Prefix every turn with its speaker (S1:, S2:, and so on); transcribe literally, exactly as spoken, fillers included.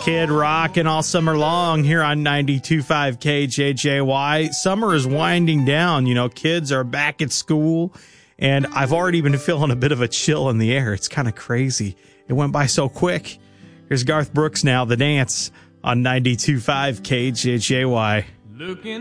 S1: Kid rocking all summer long here on ninety-two point five K J J Y. Summer is winding down. You know, kids are back at school, and I've already been feeling a bit of a chill in the air. It's kind of crazy. It went by so quick. Here's Garth Brooks now, The Dance, on ninety-two point five K J J Y.
S2: Looking